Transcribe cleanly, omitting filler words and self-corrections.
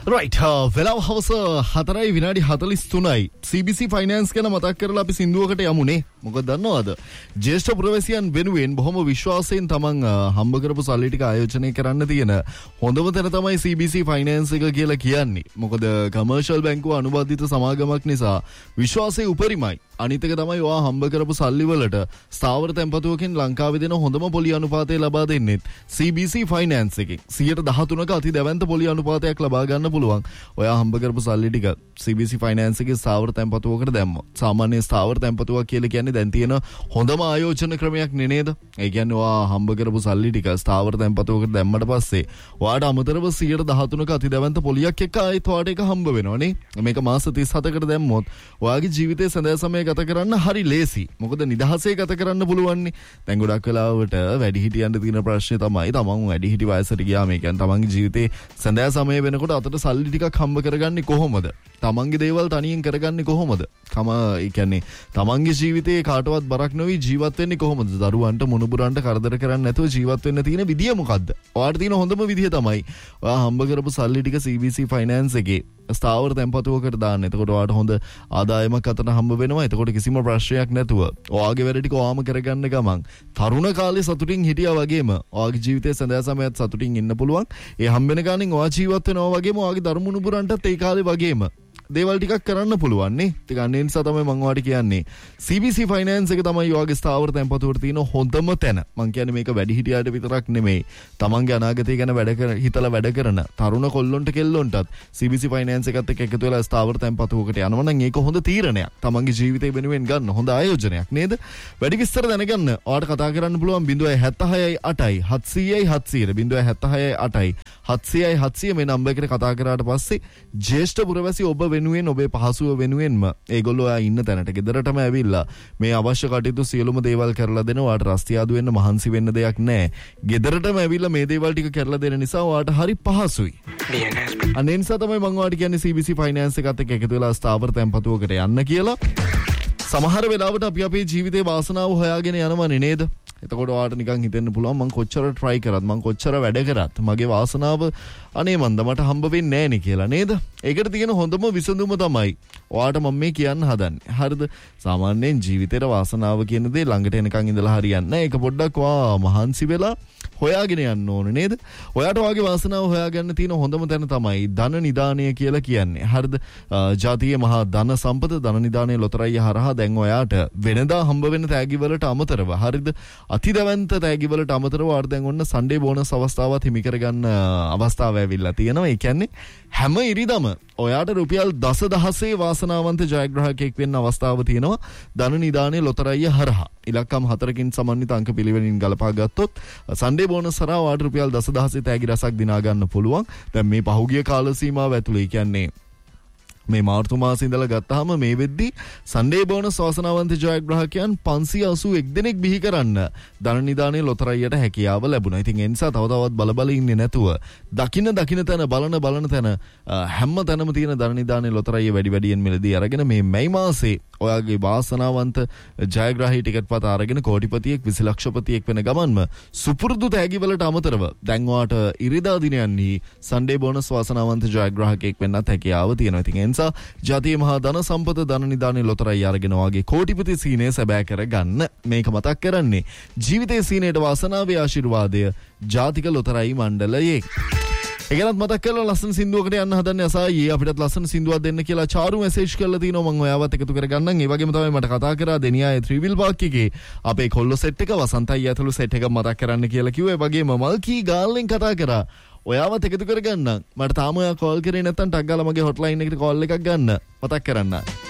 Right වෙලාව හවස 4:43යි CBC finance ගැන මතක් කරලා අපි සින්දුවකට යමුනේ. මොකද දන්නවද? ජ්‍යෙෂ්ඨ පුරවැසියන් වෙනුවෙන් බොහොම විශ්වාසයෙන් තමන් හම්බ කරපු සල්ලි ටික ආයෝජනය කරන්න තියෙන හොඳම තැන තමයි CBC ෆයිනෑන්ස් එක කියලා කියන්නේ. මොකද කමර්ෂල් බැංකුව අනුබද්ධිත සමාගමක් නිසා විශ්වාසය උපරිමයි. අනිත් එක තමයි ඔයා හම්බ කරපු සල්ලි වලට ස්ථාවර තැන්පතුවකින් ලංකාවේ දෙන හොඳම පොලි අනුපාතය ලබා දෙන්නේ CBC ෆයිනෑන්ස් එකෙන්. 113ක අති දැවැන්ත පොලි අනුපාතයක් ලබා ගන්න පුළුවන්. ඔයා හම්බ කරපු සල්ලි ටික CBC ෆයිනෑන්ස් එකේ ස්ථාවර තැන්පතුවකට දැම්මොත්. සාමාන්‍ය ස්ථාවර තැන්පතුවක් කියලා කියන්නේ දැන් තියෙන හොඳම ආයෝජන ක්‍රමයක් නේද? ඒ කියන්නේ ඔයා හම්බ කරපු සල්ලි ටික ස්ථාවර තැන්පතුවකට දැම්මට පස්සේ ඔයාට අමතරව 113ක අති දැවැන්ත පොලියක් එක්ක ආයෙත් ඔයාට ඒක හම්බ වෙනවනේ. මේක මාස 37කට දැම්මොත් ඔයාගේ ජීවිතේ සඳහා සමය ගත කරන්න හරි ලේසි. මොකද නිදහසේ ගත කරන්න පුළුවන් නේ. දැන් ගොඩක් වෙලාවට වැඩිහිටියන්ට තියෙන ප්‍රශ්නේ තමයි තමන් වැඩිහිටි වයසට ගියාම ඒ කියන්නේ තමන්ගේ ජීවිතේ සඳහා සමය වෙනකොට අතට සල්ලි ටිකක් හම්බ කරගන්නේ කොහොමද? තමන්ගේ දේවල් තනියෙන් කරගන්නේ කොහොමද? ඒ කියන්නේ තමන්ගේ ජීවිතේ කාටවත් බරක් නොවි ජීවත් වෙන්නේ කොහොමද? දරුවන්ට මොනුබුරන්ට කරදර කරන්නේ නැතුව ජීවත් වෙන්න තියෙන විදිය මොකද්ද? ඔයාලට තියෙන හොඳම විදිය තමයි ඔයා හම්බ කරපු සල්ලි ටික CBC ෆයිනෑන්ස් එකේ ස්ථාවර තැන්පතුවකට දාන්න. එතකොට ඔයාට හොඳ ආදායමක් අතට හම්බ වෙනවා. එතකොට කිසිම ප්‍රශ්නයක් නැතුව ඔයාගේ වැඩ ටික ඔයාම කරගන්න ගමන් තරුණ කාලේ සතුටින් හිටියා වගේම ඔයාගේ ජීවිතේ සඳහා සමයත් සතුටින් ඉන්න පුළුවන්. ඒ හම්බෙන ගානින් ඔයා ජීවත් වෙනවා වගේම ඔයාගේ දරුමුණුබුරන්ටත් ඒ කාලේ වගේම දේවල් ටිකක් කරන්න පුළුවන් නේ. ඒක අන්න ඒ නිසා තමයි මම ඔයාලට කියන්නේ CBC ෆයිනෑන්ස් එක තමයි ඔයාගේ ස්ථාවර තැන්පතුවට තියෙන හොඳම තැන. මම කියන්නේ මේක වැඩිහිටියාට විතරක් නෙමෙයි. තමන්ගේ අනාගතය ගැන හිතලා වැඩ කරන තරුණ කොල්ලොන්ට කෙල්ලොන්ටත් CBC ෆයිනෑන්ස් එකත් එක්ක එකතු වෙලා ස්ථාවර තැන්පතුවකට යනවා නම් ඒක හොඳ තීරණයක්. තමන්ගේ ජීවිතය වෙනුවෙන් ගන්න හොඳ ආයෝජනයක් නේද? වැඩි විස්තර දැනගන්න ඔයාලට කතා කරන්න පුළුවන් 076 8යි 700යි 700 076 8යි 700යි 700 මේ නම්බර් එකට කතා කරාට පස්සේ ජ්‍යෙෂ්ඨ පුරවැසි ඔබ වෙනුවෙන් ඔබේ පහසුව වෙනුවෙන්ම ඒගොල්ලෝ ආ ඉන්න තැනට ගෙදරටම ඇවිල්ලා මේ අවශ්‍ය කටයුතු සියලුම දේවල් කරලා දෙනවා. ඔයාට රස්තියාදු වෙන්න මහන්සි වෙන්න දෙයක් නැහැ. ගෙදරටම ඇවිල්ලා මේ දේවල් ටික කරලා දෙන නිසා ඔයාට හරි පහසුයි. අනේ නිසා තමයි මම ඔයාලට කියන්නේ CBC ෆයිනෑන්ස් එකත් එක්ක එකතු වෙලා ස්ථාවර තැන්පතුවකට යන්න කියලා. සමහර වෙලාවට අපි අපේ ජීවිතේ වාසනාව හොයාගෙන යනවනේ නේද? එතකොට ඔයාලට නිකන් හිතෙන්න පුළුවන් මං කොච්චර try කරත් මං කොච්චර වැඩ කරත් මගේ වාසනාව අනේ මන්ද මට හම්බ වෙන්නේ නැහැ නේ කියලා නේද? ඒකට තියෙන හොඳම විසඳුම තමයි ඔයාලට මම මේ කියන්න හදන්නේ. හරිද? සාමාන්‍යයෙන් ජීවිතේට වාසනාව කියන දේ ළඟට එනකන් ඉඳලා හරියන්නේ නැහැ. ඒක පොඩ්ඩක් ඔයා මහන්සි වෙලා හොයාගෙන යන්න ඕනේ නේද? ඔයාට ඔයාගේ වාසනාව හොයාගන්න තියෙන හොඳම තැන තමයි ධන නිදානය කියලා කියන්නේ. හරිද? ජාතියේ මහා ධන සම්පත ධන නිදානයේ ලොතරැයි හරහා දැන් ඔයාට වෙනදා හම්බ වෙන තෑගි වලට අමතරව හරිද? අතිදැවැන්ත තෑගි වලට අමතරව ඔයාට දැන් ඔන්න සන්ඩේ බෝනස් අවස්ථාවත් හිමි කරගන්න අවස්ථාව ඇවිල්ලා තියෙනවා. ඒ කියන්නේ හැම ඉරිදම ඔයාට රුපියල් 10000 වාසනාවන්ත ජයග්‍රාහකයෙක් වෙන්න අවස්ථාව තියෙනවා ධන නිදානයේ ලොතරැයි හරහා. ඉලක්කම් 4කින් සමන්විත අංක පිළිවෙලින් ගලපා ගත්තොත් සන්ඩේ බෝනස් හරහා ඔයාට රුපියල් 10000 තෑගි රසක් දිනා ගන්න පුළුවන්. දැන් මේ පහුගිය කාල සීමාව ඇතුළේ කියන්නේ මේ මාර්තු මාසේ ඉඳලා ගත්තාම මේ වෙද්දි සන්ඩේ බෝනස් වාසනාවන්ත ජයග්‍රාහකයන් 581 දෙනෙක් බිහි කරන්න ධන නිදානයේ ලොතරැයියට හැකියාව ලැබුණා. ඉතින් ඒ නිසා තව තවත් බල ඉන්නේ නැතුව දකින්න තැන බලන තැන හැම තැනම තියෙන ධන නිදානයේ ලොතරැයිය වැඩි වැඩියෙන් මිලදී අරගෙන මේ මැයි මාසේ ඔයාගේ වාසනාවන්ත ජයග්‍රාහී ටිකට් පත අරගෙන කෝටිපතියෙක් 20 ලක්ෂපතියෙක් වෙන ගමන්ම සුපුරුදු තෑගි වලට අමතරව දැන් ඔයාට ඉරිදා දිනයන්හි සන්ඩේ බෝනස් වාසනාවන්ත ජයග්‍රාහකයෙක් වෙන්නත් හැකියාව තියෙනවා. ඉතින් ජාතියේ මහා ධන සම්පත ධන නිදානයේ ලොතරැයි අරගෙන වාගේ කෝටිපති සීනේ සැබෑ කරගන්න මේක මතක් කරන්නේ ජීවිතයේ සීනේට වාසනාවේ ආශිර්වාදය ජාතික ලොතරැයි මණ්ඩලයේ. ඒකනත් මතක් කරලා ලස්සන සින්දුවකට යන්න හදන්නේ අසායි අපිටත් ලස්සන සින්දුවක් දෙන්න කියලා චාරු මෙසේජ් කරලා තිනවා. මම ඔයාවත් එකතු කරගන්නම්. ඒ වගේම තමයි මට කතා කරා දෙනියායේ ත්‍රිවිල් පාක් එකේ අපේ කොල්ලෝ සෙට් එක වසන්තයි ඇතුළු සෙට් එක මතක් කරන්න කියලා කිව්වා. ඒ වගේම මල්කී ගාල්ලෙන් කතා කරා. ඔයාවත් එකතු කරගන්න. මට තාම ඔයා කෝල් කරේ නැත්නම් ටක් ගාලා මගේ හොට්ලයින් එකට කෝල් එකක් ගන්න. මතක් කරන්න.